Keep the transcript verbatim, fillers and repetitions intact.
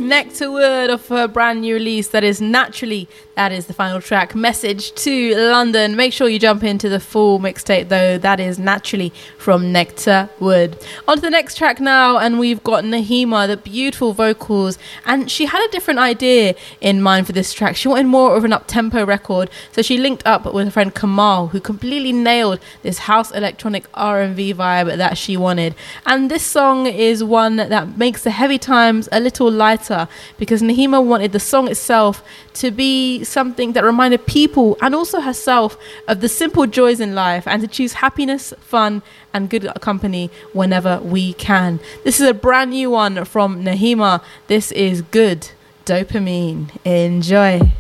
Nectarwood of her brand new release that is Naturally. That is the final track, Message to London. Make sure you jump into the full mixtape though. That is Naturally from Nectarwood. On to the next track now, and we've got Naheema, the beautiful vocals, and she had a different idea in mind for this track. She wanted more of an up-tempo record, so she linked up with her friend Kamal, who completely nailed this house electronic R and B vibe that she wanted. And this song is one that makes the heavy times a little lighter, because Naheema wanted the song itself to be something that reminded people and also herself of the simple joys in life, and to choose happiness, fun and good company whenever we can. This is a brand new one from Naheema. This is Good Dopamine. Enjoy.